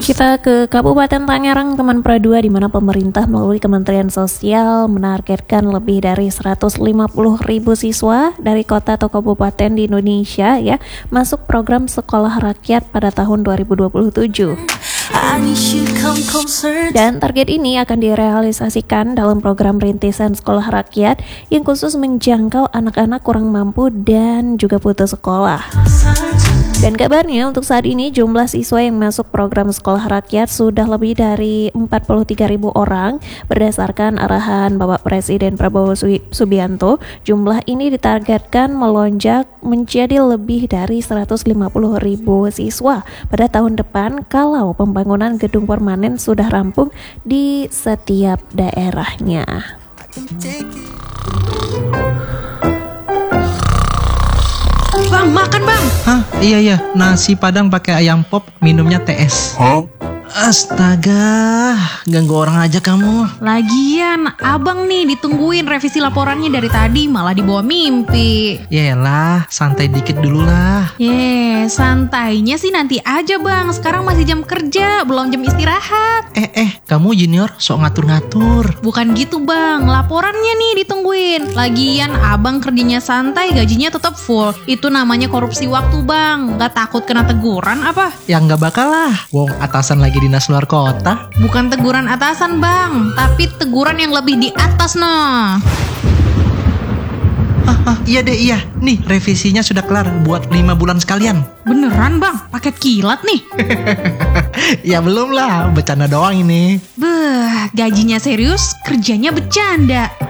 Kita ke Kabupaten Tangerang, teman Pradua, di mana pemerintah melalui Kementerian Sosial menargetkan lebih dari 150.000 siswa dari kota atau kabupaten di Indonesia ya masuk program sekolah rakyat pada tahun 2027. Dan target ini akan direalisasikan dalam program rintisan sekolah rakyat yang khusus menjangkau anak-anak kurang mampu dan juga putus sekolah. Dan kabarnya untuk saat ini jumlah siswa yang masuk program sekolah rakyat sudah lebih dari 43.000 orang. Berdasarkan arahan Bapak Presiden Prabowo Subianto, jumlah ini ditargetkan melonjak menjadi lebih dari 150.000 siswa pada tahun depan kalau pembangunan gedung permanen sudah rampung di setiap daerahnya. Bang, makan bang. Hah? Iya, nasi padang pakai ayam pop, minumnya TS. Astaga, ganggu orang aja kamu. Lagian, abang nih ditungguin revisi laporannya dari tadi, malah dibawa mimpi. Yaelah, santai dikit dulu lah. Santainya sih nanti aja bang. Sekarang masih jam kerja, belum jam istirahat. Kamu junior sok ngatur-ngatur. Bukan gitu bang, laporannya nih ditungguin. Lagian abang kerjanya santai, gajinya tetap full. Itu namanya korupsi waktu bang. Gak takut kena teguran apa? Ya nggak bakal lah, wong atasan lagi dinas luar kota. Bukan teguran atasan bang, tapi teguran yang lebih di atas nah. Iya deh, iya. Nih, revisinya sudah kelar buat 5 bulan sekalian. Beneran bang, paket kilat nih. Ya belum lah, bercanda doang ini. Gajinya serius, kerjanya bercanda.